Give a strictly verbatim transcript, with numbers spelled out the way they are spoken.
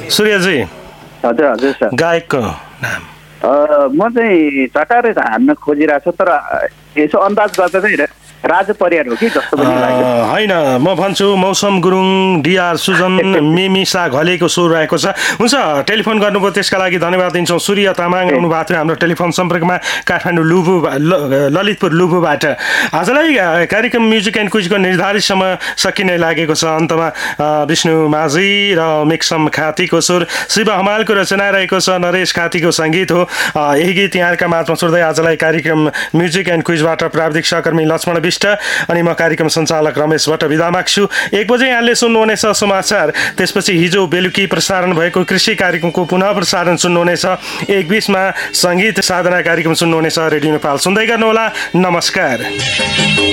सूर्यजी हजुर हजुर सर गायकको नाम म चाहिँ चटारै हान्न खोजिरहेको छु तर यसो अन्दाज गर्दा चाहिँ राजु परियार हो कि जस्तो पनि लाग्यो होइन म भन्छु मौसम गुरुङ डिआर सुजन मिमिसा घलेको स्वर रहेको छ हुन्छ टेलिफोन गर्नुभयो त्यसका लागि धन्यवाद दिन्छौँ सूर्य तामाङ आउनु भएको थियो हाम्रो टेलिफोन सम्पर्कमा काठमाडौँ लुबु ललितपुर लुबुबाट आजलाई कार्यक्रम म्युजिक एन्ड क्विजको निर्धारित समय सकिने लागेको छ अन्तमा विष्णु माझी र मिक्सम खातीको स्वर शिव हमालको रचना रहेको छ नरेश खातीको सङ्गीत हो यही गीत यहाँका माझमा छोड्दै आजलाई कार्यक्रम म्युजिक एन्ड क्विजबाट प्राविधिक सहकर्मी लक्ष्मण अनि म कार्यक्रम सञ्चालक रमेशबाट बिदा माग्छु एक बजे यहाँले सुन्नुहुनेछ समाचार त्यसपछि हिजो बेलुकी प्रसारण भएको कृषि कार्यक्रमको पुनः प्रसारण सुन्नुहुनेछ एक बीसमा सङ्गीत साधना कार्यक्रम सुन्नुहुनेछ रेडियो नेपाल सुन्दै गर्नुहोला नमस्कार।